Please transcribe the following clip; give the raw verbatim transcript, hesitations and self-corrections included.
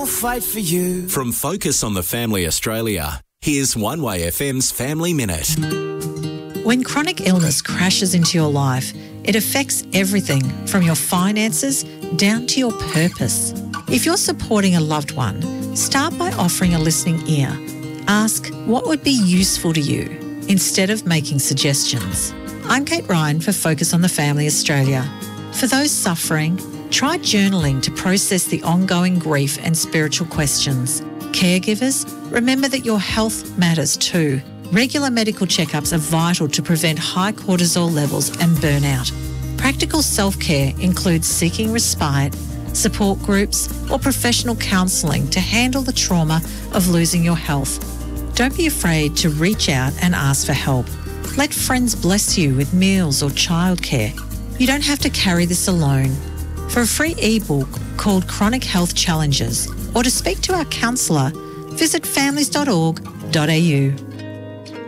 I'll fight for you. From Focus on the Family Australia, here's One Way F M's Family Minute. When chronic illness crashes into your life, it affects everything from your finances down to your purpose. If you're supporting a loved one, start by offering a listening ear. Ask what would be useful to you instead of making suggestions. I'm Kate Ryan for Focus on the Family Australia. For those suffering, try journaling to process the ongoing grief and spiritual questions. Caregivers, remember that your health matters too. Regular medical checkups are vital to prevent high cortisol levels and burnout. Practical self-care includes seeking respite, support groups, or professional counselling to handle the trauma of losing your health. Don't be afraid to reach out and ask for help. Let friends bless you with meals or childcare. You don't have to carry this alone. For a free ebook called Chronic Health Challenges or to speak to our counsellor, visit families dot org dot a u.